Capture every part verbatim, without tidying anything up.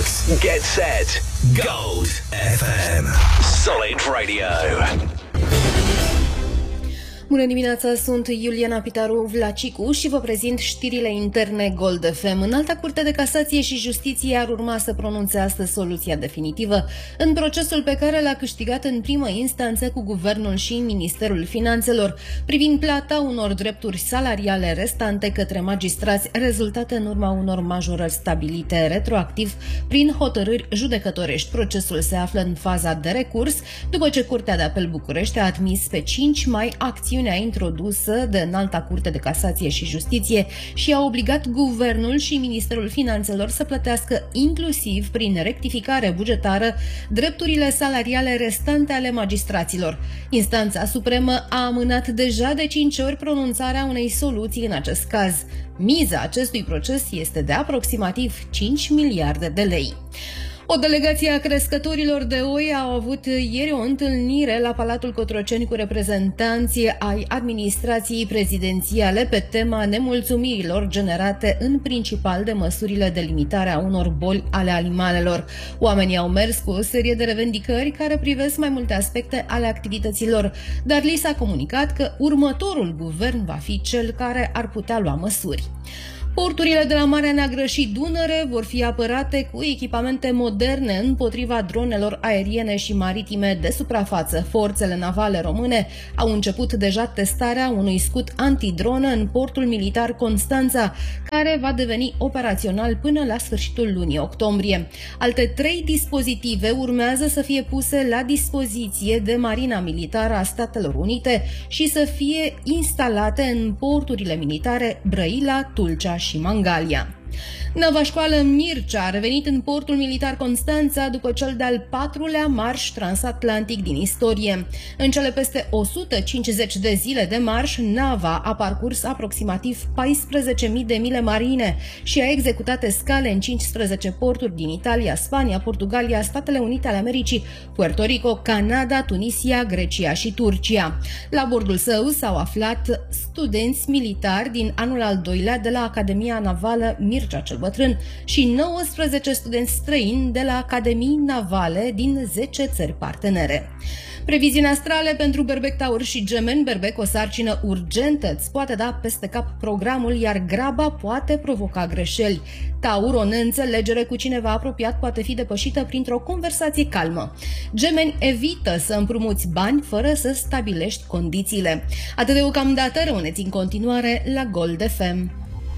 Max. Get set. Gold F M. Solid Radio. Bună dimineața, sunt Iuliana Pitaru Vlacicu și vă prezint știrile interne Gold F M. Înalta Curte de Casație și Justiție ar urma să pronunțe astăzi soluția definitivă în procesul pe care l-a câștigat în primă instanță cu Guvernul și Ministerul Finanțelor, privind plata unor drepturi salariale restante către magistrați, rezultate în urma unor majorări stabilite retroactiv prin hotărâri judecătorești. Procesul se află în faza de recurs, după ce Curtea de Apel București a admis pe cinci mai acțiunea introdusă de Înalta Curte de Casație și Justiție și a obligat Guvernul și Ministerul Finanțelor să plătească inclusiv prin rectificare bugetară drepturile salariale restante ale magistraților. Instanța Supremă a amânat deja de cinci ori pronunțarea unei soluții în acest caz. Miza acestui proces este de aproximativ cinci miliarde de lei. O delegație a crescătorilor de oi a avut ieri o întâlnire la Palatul Cotroceni cu reprezentanții ai administrației prezidențiale pe tema nemulțumirilor generate în principal de măsurile de limitare a unor boli ale animalelor. Oamenii au mers cu o serie de revendicări care privesc mai multe aspecte ale activităților, dar li s-a comunicat că următorul guvern va fi cel care ar putea lua măsuri. Porturile de la Marea Neagră și Dunăre vor fi apărate cu echipamente moderne împotriva dronelor aeriene și maritime de suprafață. Forțele navale române au început deja testarea unui scut antidronă în portul militar Constanța, care va deveni operațional până la sfârșitul lunii octombrie. Alte trei dispozitive urmează să fie puse la dispoziție de Marina Militară a Statelor Unite și să fie instalate în porturile militare Brăila, Tulcea și Mangalia. Nava-școală Mircea a revenit în portul militar Constanța după cel de-al patrulea marș transatlantic din istorie. În cele peste o sută cincizeci de zile de marș, nava a parcurs aproximativ paisprezece mii de mile marine și a executat escale în cincisprezece porturi din Italia, Spania, Portugalia, Statele Unite ale Americii, Puerto Rico, Canada, Tunisia, Grecia și Turcia. La bordul său s-au aflat studenți militari din anul al doilea de la Academia Navală Mircea cel Bătrân și nouăsprezece studenți străini de la Academii Navale din zece țări partenere. Previziuni astrale pentru Berbec, Taur și Gemeni. Berbec, o sarcină urgentă îți poate da peste cap programul, iar graba poate provoca greșeli. Taur, o neînțelegere cu cineva apropiat poate fi depășită printr-o conversație calmă. Gemeni, evită să împrumuți bani fără să stabilești condițiile. Atât deocamdată, rămâneți în continuare la Gold F M.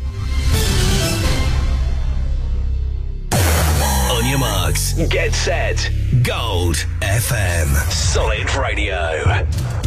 On your marks, get set. Gold F M. Solid Radio.